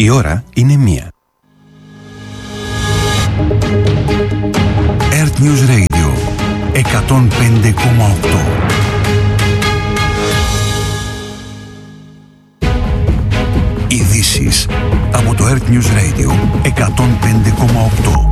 Η ώρα είναι 1. Earth News Radio 105,8. Ειδήσεις από το Earth News Radio 105,8.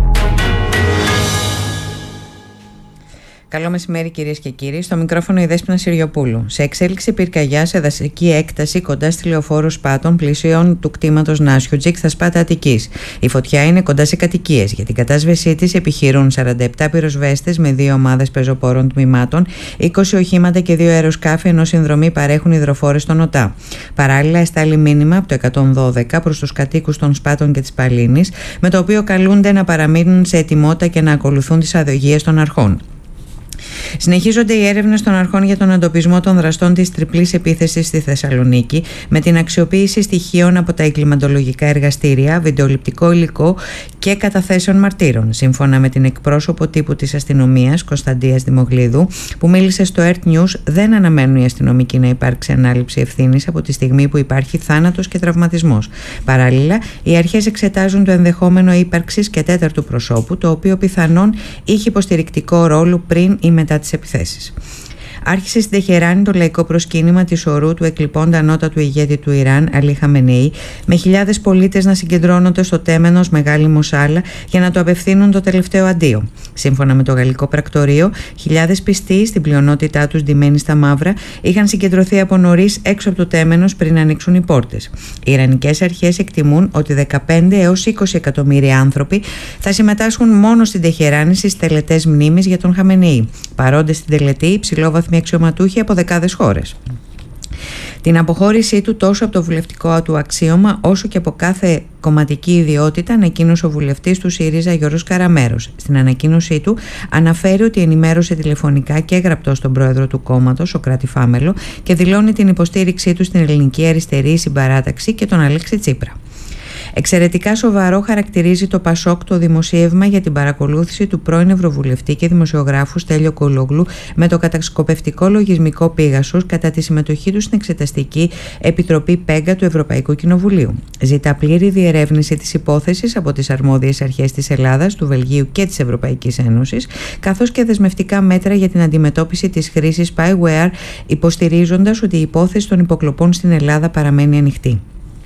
Καλό μεσημέρι, κυρίες και κύριοι. Στο μικρόφωνο η Δέσποινα Συριοπούλου. Σε εξέλιξη πυρκαγιά σε δασική έκταση κοντά στη λεωφόρο Σπάτων, πλησίων του κτήματος Νάσιουτζικ στα Σπάτα Αττικής. Η φωτιά είναι κοντά σε κατοικίες. Για την κατάσβεσή της επιχειρούν 47 πυροσβέστες με 2 ομάδες πεζοπόρων τμήματων, 20 οχήματα και 2 αεροσκάφη, ενώ συνδρομή παρέχουν υδροφόρες στον ΟΤΑ. Παράλληλα, εστάλει μήνυμα από το 112 προς τους κατοίκους των Σπάτων και της Παλίνης, με το οποίο καλούνται να παραμείνουν σε ετοιμότητα και να ακολουθούν τις οδηγίες των αρχών. Συνεχίζονται οι έρευνες των αρχών για τον εντοπισμό των δραστών της τριπλής επίθεσης στη Θεσσαλονίκη, με την αξιοποίηση στοιχείων από τα εγκληματολογικά εργαστήρια, βιντεοληπτικό υλικό και καταθέσεων μαρτύρων. Σύμφωνα με την εκπρόσωπο τύπου της αστυνομίας, Κωνσταντίας Δημογλίδου, που μίλησε στο Earth News, δεν αναμένουν οι αστυνομικοί να υπάρξει ανάληψη ευθύνης από τη στιγμή που υπάρχει θάνατος και τραυματισμός. Παράλληλα, οι αρχές εξετάζουν το ενδεχόμενο ύπαρξης και τέταρτου προσώπου, το οποίο πιθανόν είχε υποστηρικτικό ρόλο πριν ή μετά τις επιθέσεις. Άρχισε στην Τεχεράνη το λαϊκό προσκύνημα της ορού του εκλειπώντα ανώτατου ηγέτη του Ιράν, Αλή Χαμενεή, με χιλιάδες πολίτες να συγκεντρώνονται στο τέμενος Μεγάλη Μοσάλα για να το απευθύνουν το τελευταίο αντίο. Σύμφωνα με το γαλλικό πρακτορείο, χιλιάδες πιστοί, στην πλειονότητά τους ντυμένοι στα μαύρα, είχαν συγκεντρωθεί από νωρίς έξω από το τέμενος πριν ανοίξουν οι πόρτες. Οι Ιρανικές αρχές εκτιμούν ότι 15 έως 20 εκατομμύρια άνθρωποι θα συμμετάσχουν μόνο στην Τεχεράνη στις τελετές μνήμης για τον Χαμενεή. Παρόντες στην τελετή, υψηλόβαθμοι αξιωματούχοι από δεκάδες χώρες. Την αποχώρησή του τόσο από το βουλευτικό του αξίωμα όσο και από κάθε κομματική ιδιότητα ανακοίνωσε ο βουλευτής του ΣΥΡΙΖΑ Γιώργος Καραμέρος. Στην ανακοίνωσή του αναφέρει ότι ενημέρωσε τηλεφωνικά και γραπτό στον πρόεδρο του κόμματος, Σωκράτη Φάμελο, και δηλώνει την υποστήριξή του στην Ελληνική Αριστερή Συμπαράταξη και τον Αλέξη Τσίπρα. Εξαιρετικά σοβαρό χαρακτηρίζει το ΠΑΣΟΚ το δημοσίευμα για την παρακολούθηση του πρώην Ευρωβουλευτή και δημοσιογράφου Στέλιο Κολόγλου με το κατασκοπευτικό λογισμικό Πίγασος κατά τη συμμετοχή του στην Εξεταστική Επιτροπή ΠΕΓΚΑ του Ευρωπαϊκού Κοινοβουλίου. Ζητά πλήρη διερεύνηση της υπόθεσης από τις αρμόδιες αρχές της Ελλάδας, του Βελγίου και της Ευρωπαϊκής Ένωσης, καθώς και δεσμευτικά μέτρα για την αντιμετώπιση της χρήσης spyware, υποστηρίζοντας ότι η υπόθεση των υποκλοπών στην Ελλάδα παραμένει ανοιχτή.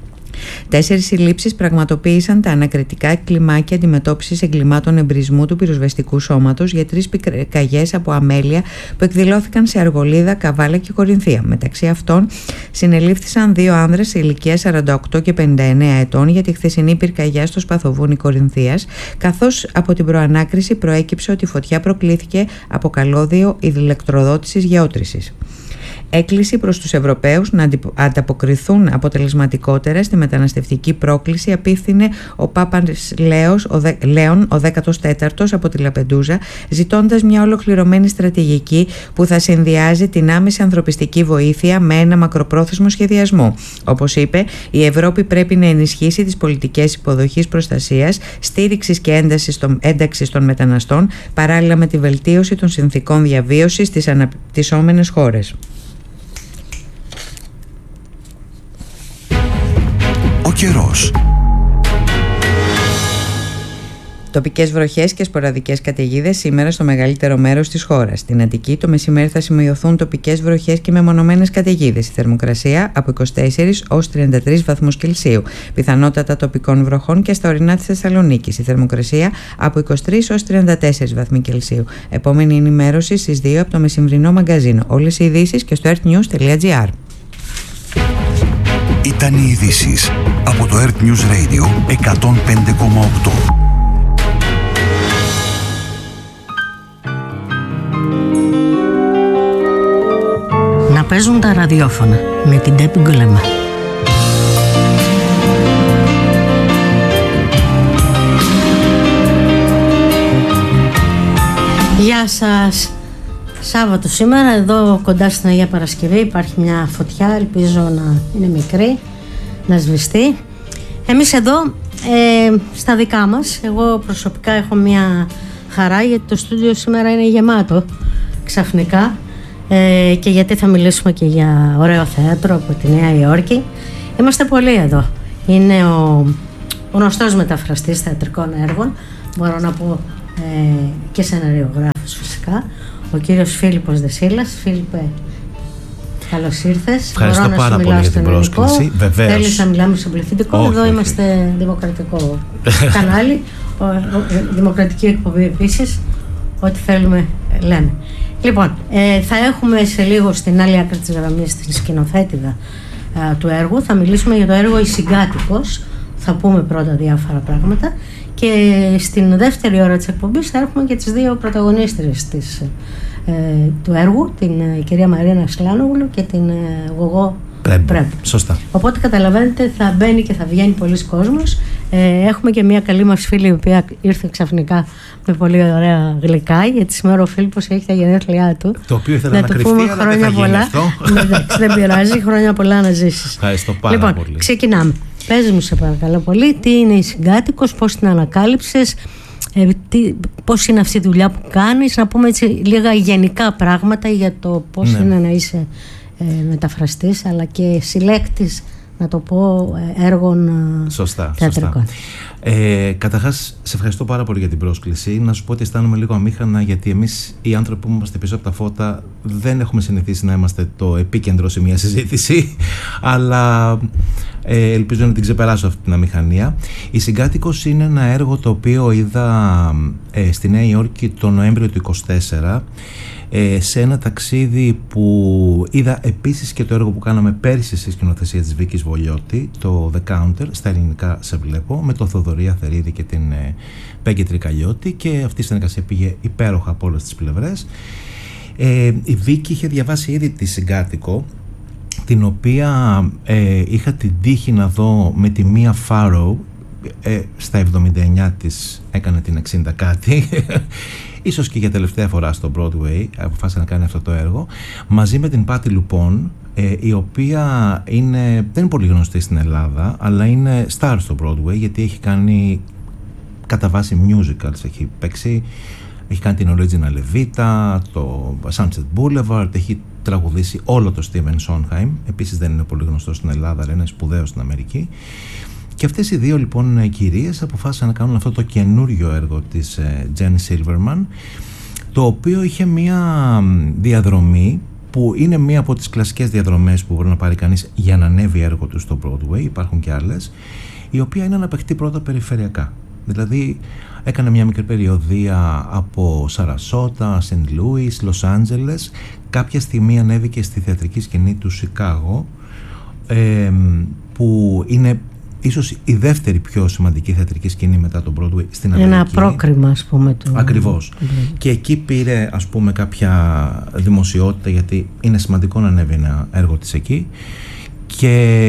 4 συλλήψεις πραγματοποίησαν τα ανακριτικά κλιμάκια αντιμετώπισης εγκλημάτων εμπρισμού του πυροσβεστικού σώματος για 3 πυρκαγιές από αμέλεια που εκδηλώθηκαν σε Αργολίδα, Καβάλα και Κορινθία. Μεταξύ αυτών συνελήφθησαν 2 άνδρες σε ηλικία 48 και 59 ετών για τη χθεσινή πυρκαγιά στο Σπαθοβούνι Κορινθίας, καθώς από την προανάκριση προέκυψε ότι η φωτιά προκλήθηκε από καλώδιο ηλεκτροδότησης γεώτρησης. Έκκληση προς τους Ευρωπαίους να ανταποκριθούν αποτελεσματικότερα στη μεταναστευτική πρόκληση απίφθινε ο Πάπας Λέων, ο 14ος από τη Λαπεντούζα, ζητώντας μια ολοκληρωμένη στρατηγική που θα συνδυάζει την άμεση ανθρωπιστική βοήθεια με ένα μακροπρόθεσμο σχεδιασμό. Όπως είπε, η Ευρώπη πρέπει να ενισχύσει τις πολιτικές υποδοχής, προστασίας, στήριξης και ένταξης των μεταναστών, παράλληλα με τη βελτίωση των συνθηκών διαβίωσης στις αναπτυσσόμενες χώρες. Ο καιρός. Τοπικές βροχές και σποραδικές καταιγίδες σήμερα στο μεγαλύτερο μέρος της χώρας. Στην Αττική το μεσημέρι θα σημειωθούν τοπικές βροχές και μεμονωμένες καταιγίδες. Η θερμοκρασία από 24 ως 33 βαθμούς Κελσίου. Πιθανότατα τοπικών βροχών και στα ορεινά της Θεσσαλονίκης. Η θερμοκρασία από 23 ως 34 βαθμοί Κελσίου. Επόμενη ενημέρωση στις 2 από το μεσημβρινό μαγκαζίνο. Όλες οι ειδήσεις και στο earthnews.gr. Ήταν οι ειδήσεις από το Earth News Radio 105,8. Να παίζουν τα ραδιόφωνα με την Τέπη Γκουλεμά. Γεια σας. Σάββατο σήμερα, εδώ κοντά στην Αγία Παρασκευή υπάρχει μια φωτιά, ελπίζω να είναι μικρή, να σβηστεί. Εμείς εδώ στα δικά μας, εγώ προσωπικά έχω μια χαρά γιατί το στούντιο σήμερα είναι γεμάτο ξαφνικά και γιατί θα μιλήσουμε και για ωραίο θέατρο από τη Νέα Υόρκη. Είμαστε πολλοί εδώ είναι ο γνωστός μεταφραστής θεατρικών έργων, μπορώ να πω και σεναριογράφος φυσικά, ο κύριος Φίλιππος Δεσίλας. Φίλιππε, καλώς ήρθες. Ευχαριστώ πάρα πολύ για την πρόσκληση. Βεβαίως. Θέλεις να μιλάμε στο πληθυντικό? Εδώ είμαστε δημοκρατικό κανάλι, δημοκρατική εκπομπή επίσης. Ό,τι θέλουμε λέμε. Λοιπόν, θα έχουμε σε λίγο στην άλλη άκρη της γραμμής την σκηνοθέτηδα του έργου. Θα μιλήσουμε για το έργο «Η Συγκάτοικος». Θα πούμε πρώτα διάφορα πράγματα και στην δεύτερη ώρα της εκπομπής θα έχουμε και τις δύο πρωταγωνίστριες του έργου, την κυρία Μαρίνα Σλάνογλου και την Γογό Πρέμπ. Σωστά. Οπότε καταλαβαίνετε, θα μπαίνει και θα βγαίνει πολλοί κόσμος. Έχουμε και μια καλή μας φίλη η οποία ήρθε ξαφνικά με πολύ ωραία γλυκά, γιατί σήμερα ο Φίλιππος έχει τα γενέθλιά του. Το οποίο ήθελα να κρυφτεί, αλλά χρόνια δεν θα γίνει αυτό. Εντάξει, δεν πειράζει, χρόνια πολλά να ζήσεις. Ευχαριστώ πάρα πολύ. Ξεκινάμε. Πες μου σε παρακαλώ πολύ, τι είναι η Συγκάτοικος, πώς την ανακάλυψες, πώς είναι αυτή η δουλειά που κάνεις, να πούμε έτσι λίγα γενικά πράγματα για το πώς είναι να είσαι μεταφραστής αλλά και συλλέκτης, να το πω, έργων θεατρικών. Καταρχάς, σε ευχαριστώ πάρα πολύ για την πρόσκληση. Να σου πω ότι αισθάνομαι λίγο αμήχανα, γιατί εμείς οι άνθρωποι που είμαστε πίσω από τα φώτα δεν έχουμε συνηθίσει να είμαστε το επίκεντρο σε μια συζήτηση, αλλά ελπίζω να την ξεπεράσω αυτή την αμηχανία. Η Συγκάτοικος είναι ένα έργο το οποίο είδα στη Νέα Υόρκη το Νοέμβριο του 2024, σε ένα ταξίδι που είδα επίσης και το έργο που κάναμε πέρυσι στη σκηνοθεσία της Βίκης Βολιώτη, το The Counter, στα ελληνικά σε βλέπω, με τον Θοδωρή Αθερίδη και την Πέγκη Τρικαλιώτη, και αυτή η συνεργασία πήγε υπέροχα από όλες τις πλευρές. Η Βίκη είχε διαβάσει ήδη τη Συγκάτοικο, την οποία είχα την τύχη να δω με τη Μία Φάρο, στα 79 της έκανε την 60 κάτι, ίσως και για τελευταία φορά στο Broadway αποφάσισε να κάνει αυτό το έργο, μαζί με την Πάτη Λουπών, η οποία δεν είναι πολύ γνωστή στην Ελλάδα, αλλά είναι star στο Broadway, γιατί έχει κάνει κατά βάση musicals, έχει παίξει, έχει κάνει την Original Evita, το Sunset Boulevard, έχει τραγουδήσει όλο το Stephen Sondheim, επίσης δεν είναι πολύ γνωστό στην Ελλάδα, αλλά είναι σπουδαίο στην Αμερική. Και αυτές οι δύο λοιπόν κυρίες αποφάσισαν να κάνουν αυτό το καινούριο έργο της Jen Silverman, το οποίο είχε μία διαδρομή που είναι μία από τις κλασικές διαδρομές που μπορεί να πάρει κανείς για να ανέβει έργο του στο Broadway, υπάρχουν και άλλες, η οποία είναι να παιχτεί πρώτα περιφερειακά. Δηλαδή έκανε μια μικρή περιοδεία από Σαρασότα, Σεντ Λούις, Λος Άντζελες, κάποια στιγμή ανέβηκε στη θεατρική σκηνή του Σικάγο, που είναι ίσως η δεύτερη πιο σημαντική θεατρική σκηνή μετά τον Broadway στην Αμερική. Ένα πρόκριμα, ας πούμε. Ακριβώς. Και εκεί πήρε, ας πούμε, κάποια δημοσιότητα, γιατί είναι σημαντικό να ανέβει ένα έργο της εκεί. Και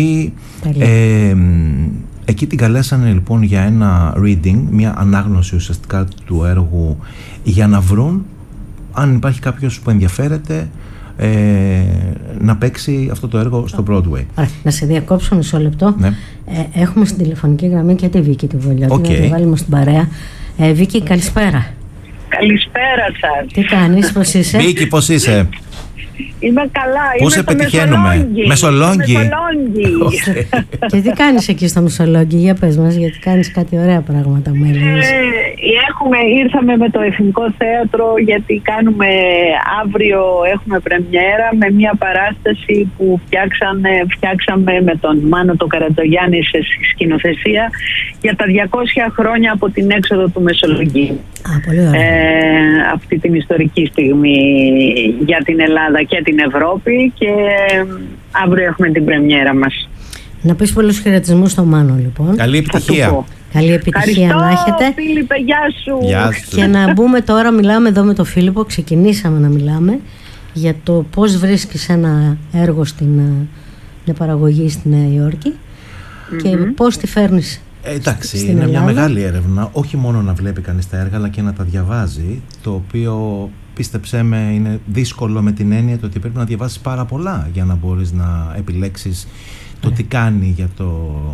εκεί την καλέσανε λοιπόν για ένα reading, μια ανάγνωση ουσιαστικά του έργου, για να βρουν αν υπάρχει κάποιος που ενδιαφέρεται να παίξει αυτό το έργο στο Broadway. Να σε διακόψω μισό λεπτό. Ναι. Έχουμε στην τηλεφωνική γραμμή και τη Βίκη τη Βολιώτη, να τη βάλουμε στην παρέα. Βίκη, καλησπέρα. Καλησπέρα σας. Τι κάνεις, πώς είσαι? Βίκη, πώς είσαι? Είμαι καλά. Πού σε πετυχαίνουμε? Μεσολόγγι. Και τι κάνεις εκεί στο Μεσολόγγι? Για πες μας, γιατί κάνεις κάτι ωραία πράγματα, μου έλεγες. Ήρθαμε με το Εθνικό Θέατρο, γιατί αύριο έχουμε πρεμιέρα με μια παράσταση που φτιάξαμε με τον Μάνο το Καρατζογιάννη σε σκηνοθεσία για τα 200 χρόνια από την έξοδο του Μεσολογγίου. Πολύ ωραία. Αυτή την ιστορική στιγμή για την Ελλάδα και την Ευρώπη, και αύριο έχουμε την πρεμιέρα μας. Να πεις πολλούς χαιρετισμούς στο Μάνο, λοιπόν. Καλή επιτυχία. Καλή επιτυχία να έχετε. Φίλιππε, γεια σου. Γεια σου. Και να μπούμε τώρα, μιλάμε εδώ με τον Φίλιππο, ξεκινήσαμε να μιλάμε για το πώς βρίσκεις ένα έργο στην παραγωγή στη Νέα Υόρκη και πώς τη φέρνεις. Εντάξει, στην είναι Ελλάδα. μια μεγάλη έρευνα, όχι μόνο να βλέπει κανείς τα έργα, αλλά και να τα διαβάζει, το οποίο, πίστεψέ με, είναι δύσκολο με την έννοια ότι πρέπει να διαβάσεις πάρα πολλά για να μπορείς να επιλέξεις το τι κάνει για το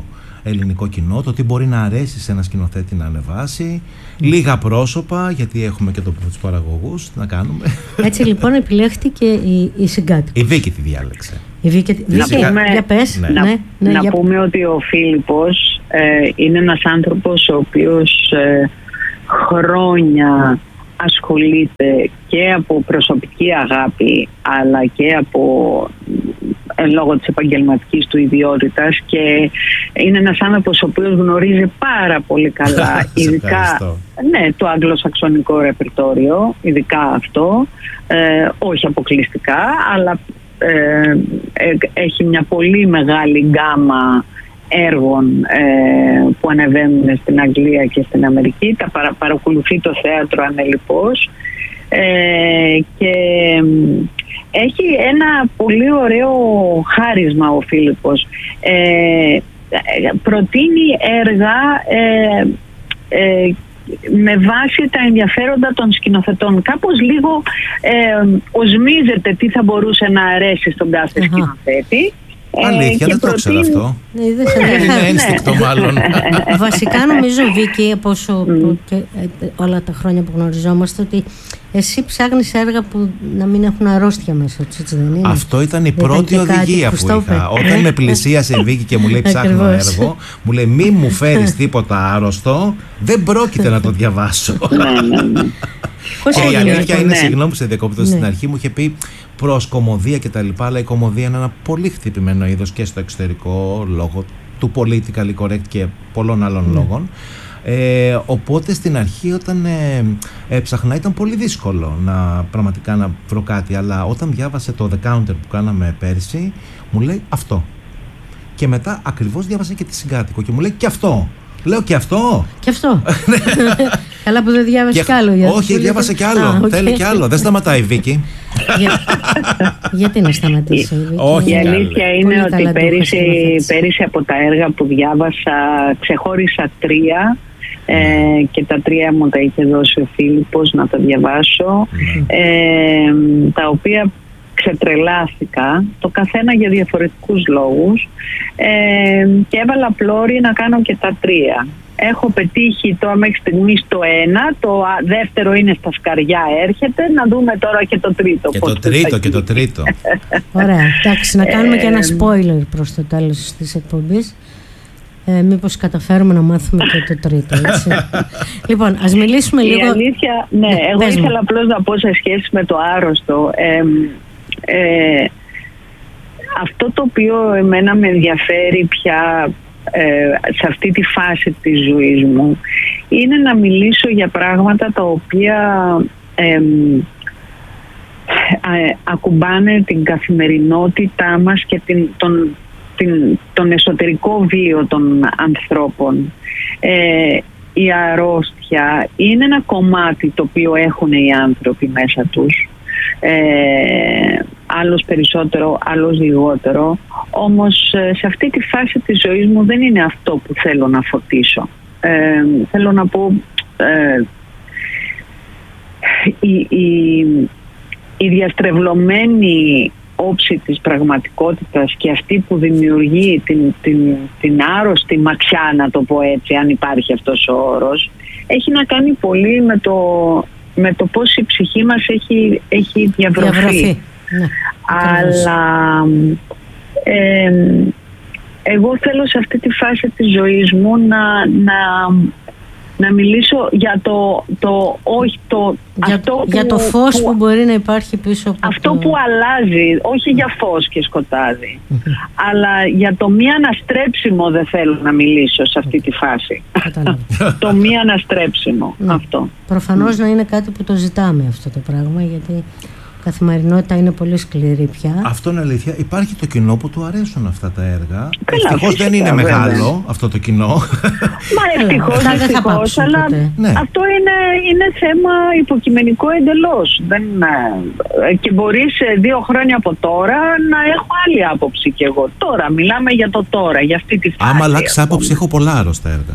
ελληνικό κοινό, το τι μπορεί να αρέσει σε ένα σκηνοθέτη να ανεβάσει, λίγα πρόσωπα, γιατί έχουμε και τους παραγωγούς να κάνουμε. Έτσι λοιπόν επιλέχθηκε η συγκάτοικος. Η Βίκη τη διάλεξε. Για πες. Να πούμε ότι ο Φίλιππος είναι ένας άνθρωπος ο οποίος χρόνια ασχολείται και από προσωπική αγάπη, αλλά και λόγω της επαγγελματικής του ιδιότητας, και είναι ένας άνθρωπος ο οποίος γνωρίζει πάρα πολύ καλά ειδικά το αγγλοσαξονικό ρεπερτόριο, ειδικά αυτό, όχι αποκλειστικά, αλλά έχει μια πολύ μεγάλη γκάμα έργων που ανεβαίνουν στην Αγγλία και στην Αμερική. Τα παρακολουθεί το θέατρο ανελιπώς, και έχει ένα πολύ ωραίο χάρισμα ο Φίλιππος. Προτείνει έργα με βάση τα ενδιαφέροντα των σκηνοθετών. Κάπως λίγο οσμίζεται τι θα μπορούσε να αρέσει στον κάθε σκηνοθέτη. Αλήθεια, δεν το ξέρω αυτό. Είναι ένστικτο μάλλον. Βασικά νομίζω, Βίκη, από όσο όλα τα χρόνια που γνωριζόμαστε, ότι εσύ ψάχνεις έργα που να μην έχουν αρρώστια μέσα τους, έτσι δεν είναι? Αυτό ήταν η πρώτη οδηγία που είχα. Όταν με πλησίασε η Βίκη και μου λέει ψάχνω έργο, μου λέει μη μου φέρεις τίποτα άρρωστο, δεν πρόκειται να το διαβάσω. Και η αλήθεια είναι, συγγνώμη που σε διακόπτω, στην αρχή μου είχε πει προς κωμωδία και τα λοιπά, αλλά η κωμωδία είναι ένα πολύ χτυπημένο είδος και στο εξωτερικό, λόγω του politically correct και πολλών άλλων λόγων. Οπότε στην αρχή όταν έψαχνα ήταν πολύ δύσκολο πραγματικά να βρω κάτι, αλλά όταν διάβασε το The Counter που κάναμε πέρσι, μου λέει αυτό. Και μετά ακριβώς διάβασε και τη Συγκάτοικο και μου λέει και αυτό. Λέω και αυτό. Και αυτό. Καλά που δεν διάβασε κι άλλο. Όχι, διάβασε κι άλλο. Θέλει κι άλλο. Δεν σταματάει η Βίκη. Γιατί να σταματήσει η Βίκη? Όχι, η αλήθεια είναι ότι πέρυσι από τα έργα που διάβασα ξεχώρισα 3, και τα 3 μου τα είχε δώσει ο Φίλιππος να τα διαβάσω, τα οποία ξετρελάθηκα, το καθένα για διαφορετικούς λόγους, και έβαλα πλώρη να κάνω και τα 3. Έχω πετύχει τώρα μέχρι στιγμής το 1, το δεύτερο είναι στα σκαριά, έρχεται, να δούμε τώρα και το τρίτο. Και το τρίτο. Ωραία, εντάξει, να κάνουμε και ένα spoiler προς το τέλος της εκπομπής. Μήπως καταφέρουμε να μάθουμε και το τρίτο, έτσι. Λοιπόν, ας μιλήσουμε λίγο. Η αλήθεια, εγώ ήθελα απλώς να πω σε σχέση με το άρρωστο, αυτό το οποίο εμένα με ενδιαφέρει πια σε αυτή τη φάση της ζωής μου είναι να μιλήσω για πράγματα τα οποία ακουμπάνε την καθημερινότητά μας και τον εσωτερικό βίο των ανθρώπων. Η αρρώστια είναι ένα κομμάτι το οποίο έχουν οι άνθρωποι μέσα τους, άλλος περισσότερο, άλλος λιγότερο, όμως σε αυτή τη φάση της ζωής μου δεν είναι αυτό που θέλω να φωτίσω. Θέλω να πω, η διαστρεβλωμένη όψη της πραγματικότητας και αυτή που δημιουργεί την άρρωστη ματιά, να το πω έτσι, αν υπάρχει αυτός ο όρος, έχει να κάνει πολύ με το πώς η ψυχή μας έχει διαβρωθεί. Ναι, αλλά εγώ θέλω σε αυτή τη φάση της ζωής μου να μιλήσω για για το φως που μπορεί να υπάρχει πίσω από αυτό που αλλάζει, όχι για φως και σκοτάδι, αλλά για το μη αναστρέψιμο δεν θέλω να μιλήσω σε αυτή τη φάση. Το μη αναστρέψιμο, αυτό. Προφανώς να είναι κάτι που το ζητάμε αυτό το πράγμα, γιατί η καθημερινότητα είναι πολύ σκληρή πια. Αυτό είναι αλήθεια. Υπάρχει το κοινό που του αρέσουν αυτά τα έργα. Ευτυχώς δεν είναι μεγάλο αυτό το κοινό. Μα ευτυχώς, αλλά αυτό είναι θέμα υποκειμενικό εντελώς. Και μπορείς 2 χρόνια από τώρα να έχω άλλη άποψη κι εγώ. Τώρα μιλάμε για το τώρα, για αυτή τη φάση. Άμα αλλάξει άποψη, έχω πολλά άρρωστα έργα.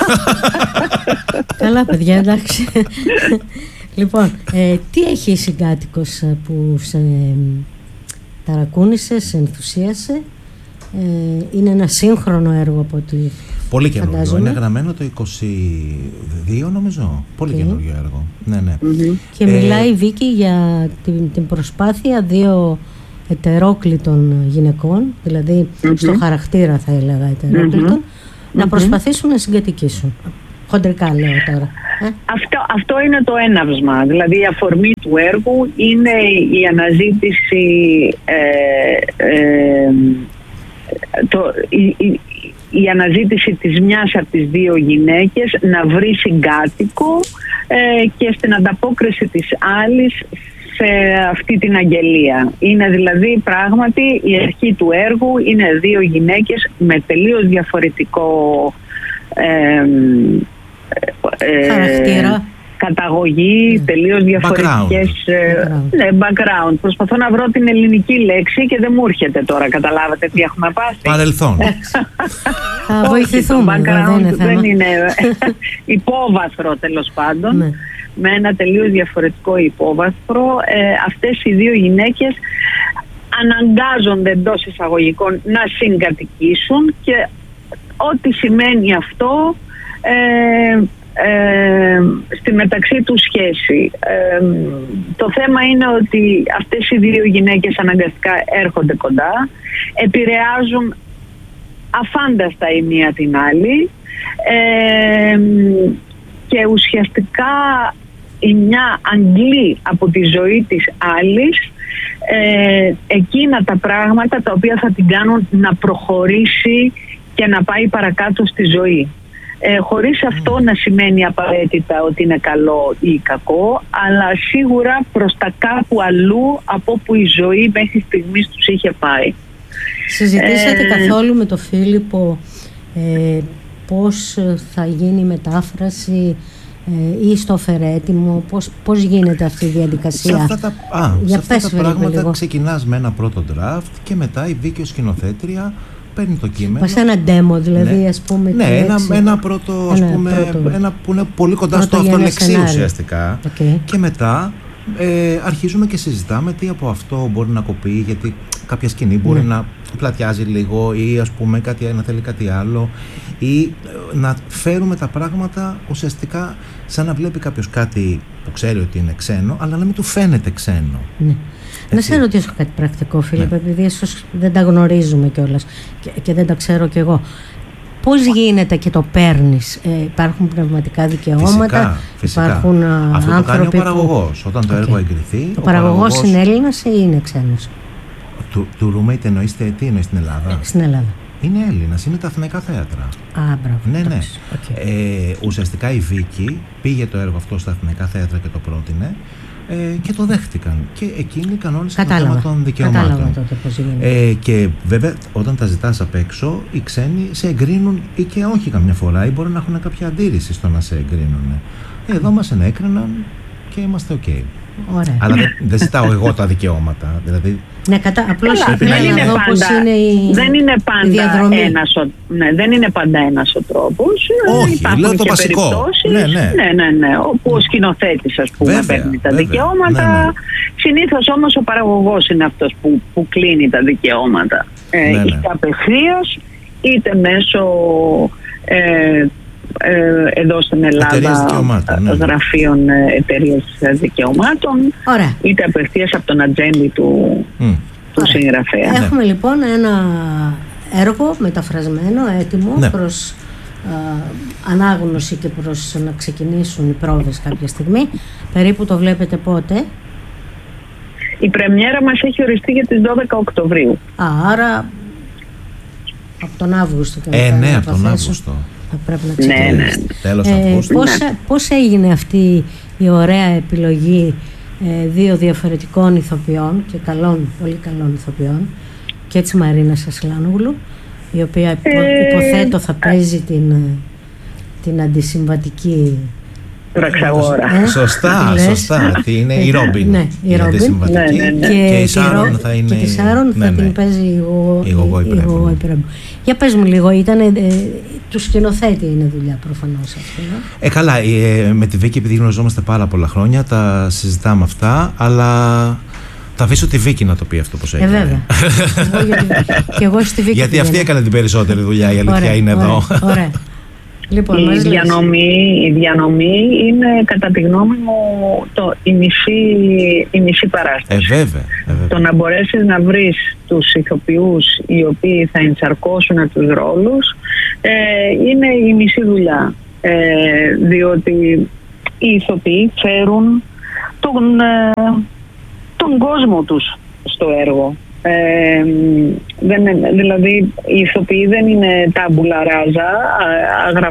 Καλά, παιδιά, εντάξει. Λοιπόν, τι έχει η Συγκάτοικος που σε ταρακούνησε, σε ενθουσίασε Είναι ένα σύγχρονο έργο από ό,τι πολύ καινούργιο. φαντάζομαι. Είναι γραμμένο το 22 νομίζω. Πολύ καινούργιο έργο. Ναι. Και μιλάει η Βίκη για την προσπάθεια δύο ετερόκλητων γυναικών, δηλαδή στο χαρακτήρα θα έλεγα ετερόκλητων, να προσπαθήσουν να συγκατοικήσουν. Χοντρικά λέω τώρα. Αυτό είναι το έναυσμα. Δηλαδή η αφορμή του έργου είναι η αναζήτηση η αναζήτηση της μιας από τις δύο γυναίκες να βρει συγκάτοικο και στην ανταπόκριση της άλλης σε αυτή την αγγελία. Είναι δηλαδή πράγματι η αρχή του έργου, είναι δύο γυναίκες με τελείως διαφορετικό χαρακτήρα, καταγωγή, τελείως διαφορετικές background. Προσπαθώ να βρω την ελληνική λέξη και δεν μου έρχεται τώρα. Καταλάβατε τι έχουμε πάθει? Παρελθόν. Θα βοηθηθούμε. Δεν είναι υπόβαθρο τέλος πάντων. Ναι. Με ένα τελείως διαφορετικό υπόβαθρο. Αυτές οι δύο γυναίκες αναγκάζονται εντός εισαγωγικών να συγκατοικήσουν και ό,τι σημαίνει αυτό στη μεταξύ του σχέση. Το θέμα είναι ότι αυτές οι δύο γυναίκες αναγκαστικά έρχονται κοντά, επηρεάζουν αφάνταστα η μία την άλλη και ουσιαστικά η μια αντλεί από τη ζωή της άλλης εκείνα τα πράγματα τα οποία θα την κάνουν να προχωρήσει και να πάει παρακάτω στη ζωή. Χωρίς αυτό να σημαίνει απαραίτητα ότι είναι καλό ή κακό, αλλά σίγουρα προς τα κάπου αλλού από όπου η ζωή μέχρι στιγμής τους είχε πάει. Συζητήσατε καθόλου με τον Φίλιππο πώς θα γίνει η μετάφραση ή στο φερέτιμο, πώς γίνεται αυτή η διαδικασία? Σε αυτά τα πράγματα ξεκινάς με ένα πρώτο draft και μετά η Βίκη ως σκηνοθέτρια παίρνει το κείμενο. Μας ένα demo δηλαδή, ναι, ας πούμε. Ναι, ένα πρώτο, ας πούμε, ένα που είναι πολύ κοντά στο αυτολεξί ουσιαστικά. Okay. Και μετά αρχίζουμε και συζητάμε τι από αυτό μπορεί να κοπεί, γιατί κάποια σκηνή μπορεί να πλατιάζει λίγο ή ας πούμε να θέλει κάτι άλλο, ή να φέρουμε τα πράγματα ουσιαστικά σαν να βλέπει κάποιος κάτι που ξέρει ότι είναι ξένο, αλλά να μην του φαίνεται ξένο. Ναι. Να σε ρωτήσω κάτι πρακτικό, Φίλιππε, επειδή ίσως δεν τα γνωρίζουμε κιόλας και δεν τα ξέρω κι εγώ. Πώς γίνεται και το παίρνεις? Υπάρχουν πνευματικά δικαιώματα? Φυσικά. Υπάρχουν αυτό άνθρωποι το κάνει ο παραγωγός. Όταν το έργο εγκριθεί. Ο παραγωγός είναι Έλληνας ή είναι ξένος? Του roommate εννοείστε τι εννοεί στην Ελλάδα? Στην Ελλάδα. Είναι Έλληνας, είναι τα Αθηναϊκά Θέατρα. Μπράβο. Ναι. Okay. Ουσιαστικά η Βίκη πήγε το έργο αυτό στα Αθηναϊκά Θέατρα και το πρότεινε και το δέχτηκαν. Και εκείνοι κανόνισαν το θέμα των δικαιωμάτων. Κατάλαβα τότε πώς γίνεται. Και βέβαια όταν τα ζητάς απ' έξω, οι ξένοι σε εγκρίνουν ή και όχι καμιά φορά, ή μπορεί να έχουν κάποια αντίρρηση στο να σε εγκρίνουν. Εδώ μας ενέκριναν και είμαστε ok. Ωραία. Αλλά δεν ζητάω εγώ τα δικαιώματα. Δηλαδή, απλώς δεν είναι πάντα ένας ο τρόπος. Όχι, λέω το βασικό. Ναι, όπου ο σκηνοθέτης, ας πούμε, παίρνει τα δικαιώματα. Ναι. Συνήθως όμως ο παραγωγός είναι αυτός που κλείνει τα δικαιώματα. Είτε απευθείας, είτε μέσω εδώ στην Ελλάδα γραφείων εταιρείας δικαιωμάτων. Ωραία. Είτε απευθείας από τον ατζέντη του συγγραφέα. Έχουμε λοιπόν ένα έργο μεταφρασμένο, έτοιμο προς ανάγνωση και προς να ξεκινήσουν οι πρόβες κάποια στιγμή. Περίπου το βλέπετε πότε? Η πρεμιέρα μας έχει οριστεί για τις 12 Οκτωβρίου. Άρα από τον Αύγουστο. Ναι, από τον Αύγουστο. Θα πρέπει να ξεκινήσει. Τέλος Αυγούστου. Πώς έγινε αυτή η ωραία επιλογή δύο διαφορετικών ηθοποιών και πολύ καλών ηθοποιών, και έτσι Μαρίνα Σασλάνογλου, η οποία υποθέτω θα παίζει την αντισυμβατική Ραξαγόρα. Σωστά. Αυτή είναι η Ρόμπιν. Ναι, η Ρόμπιν. Και η Σάρον θα είναι. Και τη Σάρον θα την παίζει η Γογό Υπρέμπου. Για πες μου λίγο, του σκηνοθέτη είναι δουλειά προφανώς αυτή. Καλά, με τη Βίκη, επειδή γνωριζόμαστε πάρα πολλά χρόνια, τα συζητάμε αυτά, αλλά Θα αφήσω τη Βίκη να το πει αυτό πως έγινε. Βέβαια. Και εγώ στη Βίκη. Γιατί αυτή έκανε την περισσότερη δουλειά, η αλήθεια είναι εδώ. Ωραία. Λοιπόν, η διανομή είναι κατά τη γνώμη μου η μισή παράσταση. Βέβαια. Το να μπορέσεις να βρεις τους ηθοποιούς οι οποίοι θα ενσαρκώσουν τους ρόλους είναι η μισή δουλειά. Διότι οι ηθοποιοί φέρουν τον κόσμο τους στο έργο. Δηλαδή οι ηθοποιοί δεν είναι τάμπουλα ράζα,